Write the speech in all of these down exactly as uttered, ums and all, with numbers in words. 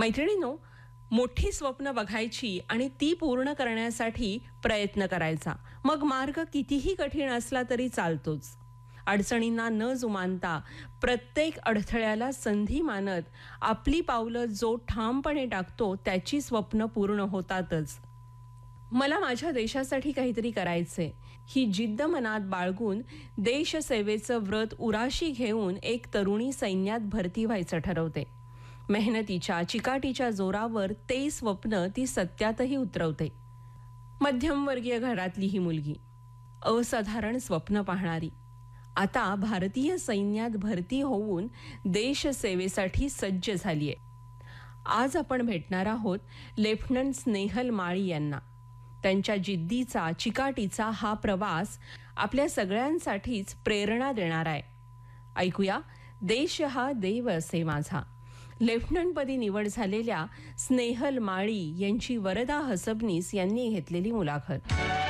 मैत्रिणींनो, मोठी स्वप्न बघायची आणि ती पूर्ण करण्यासाठी प्रयत्न करायचा. मग मार्ग कितीही कठीण असला तरी चालतोच. अडचणींना न जुमानता प्रत्येक अडथळ्याला संधी मानत आपली पावलं जो ठामपणे टाकतो त्याची स्वप्न पूर्ण होतातच. मला माझ्या देशासाठी काहीतरी करायचंय ही जिद्द मनात बाळगून देशसेवेचं व्रत उराशी घेऊन एक तरुणी सैन्यात भरती व्हायचं ठरवते. मेहनतीच्या चिकाटीच्या जोरावर ते स्वप्न ती सत्यातही उतरवते. मध्यमवर्गीय घरातली ही मुलगी, असाधारण स्वप्न पाहणारी, आता भारतीय सैन्यात भरती होऊन देशसेवेसाठी सज्ज झालीये. आज आपण भेटणार आहोत लेफ्टनंट स्नेहल माळी यांना. त्यांच्या जिद्दीचा चिकाटीचा हा प्रवास आपल्या सगळ्यांसाठीच प्रेरणा देणार आहे. ऐकूया, देश हा देव असे माझा. लेफ्टनंटपदी निवड झालेल्या स्नेहल माळी यांची वरदा हसबनीस यांनी घेतलेली मुलाखत.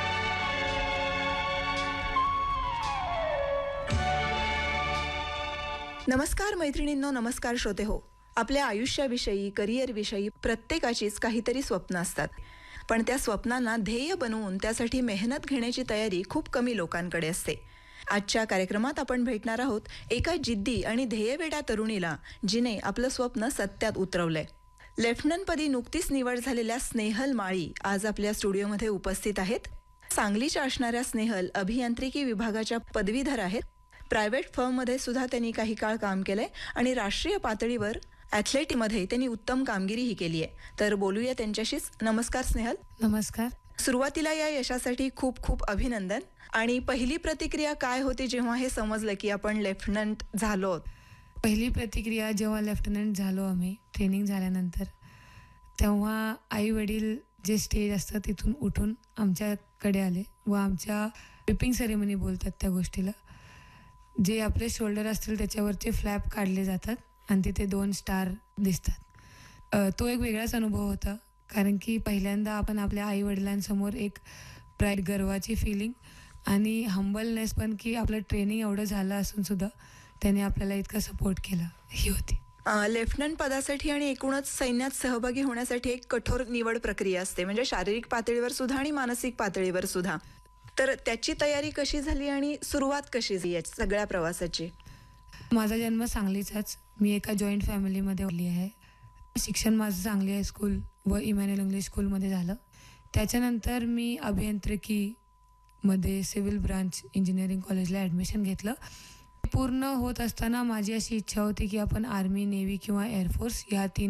नमस्कार मैत्रिणींनो, नमस्कार श्रोते हो. आपल्या आयुष्याविषयी, करिअरविषयी प्रत्येकाचीच काहीतरी स्वप्न असतात, पण त्या स्वप्नांना ध्येय बनवून त्यासाठी मेहनत घेण्याची तयारी खूप कमी लोकांकडे असते. आजच्या कार्यक्रमात आपण भेटणार आहोत एका जिद्दी आणि ध्येयवेड्या तरुणीला, जिने आपलं स्वप्न सत्यात उतरवलंय. लेफ्टनंटपदी नुकतीच निवड झालेल्या स्नेहल माळी आज आपल्या स्टुडिओमध्ये उपस्थित आहेत. सांगलीच्या असणाऱ्या स्नेहल अभियांत्रिकी विभागाच्या पदवीधर आहेत. प्रायव्हेट फर्ममध्ये सुद्धा त्यांनी काही काळ काम केलंय आणि राष्ट्रीय पातळीवर ॲथलेटिकमध्ये त्यांनी उत्तम कामगिरीही केली आहे. तर बोलूया त्यांच्याशीच. नमस्कार स्नेहल. नमस्कार. सुरुवातीला या यशासाठी खूप खूप अभिनंदन. आणि पहिली प्रतिक्रिया काय होती जेव्हा हे समजलं की आपण लेफ्टनंट झालो? पहिली प्रतिक्रिया जेव्हा लेफ्टनंट झालो आम्ही ट्रेनिंग झाल्यानंतर, तेव्हा आई वडील जे स्टेज असतं तिथून उठून आमच्याकडे आले व आमच्या पिपिंग सेरेमनी बोलतात त्या गोष्टीला, जे आपले शोल्डर असतील त्याच्यावरचे फ्लॅप काढले जातात आणि तिथे दोन स्टार दिसतात. तो एक वेगळाच अनुभव होता, कारण की पहिल्यांदा आपण आपल्या आई वडिलांसमोर एक प्राईड, गर्वाची फिलिंग आणि हंबलनेस पण, की आपलं ट्रेनिंग एवढं झालं असून सुद्धा त्याने आपल्याला इतका सपोर्ट केला, ही होती. लेफ्टनंट पदासाठी आणि एकूणच सैन्यात सहभागी होण्यासाठी एक कठोर निवड प्रक्रिया असते, म्हणजे शारीरिक पातळीवर सुद्धा आणि मानसिक पातळीवर सुद्धा. तर त्याची तयारी कशी झाली आणि सुरुवात कशी झाली या सगळ्या प्रवासाची? माझा जन्म सांगलीचाच. मी एका जॉईंट फॅमिलीमध्ये आली आहे. शिक्षण माझं सांगली हायस्कूल व इमॅन्युअल इंग्लिश स्कूलमध्ये झालं. त्याच्यानंतर मी अभियांत्रिकीमध्ये सिव्हिल ब्रांच इंजिनिअरिंग कॉलेजला ॲडमिशन घेतलं. पूर्ण होत असताना माझी अशी इच्छा होती की आपण आर्मी, नेव्ही किंवा एअरफोर्स या तीन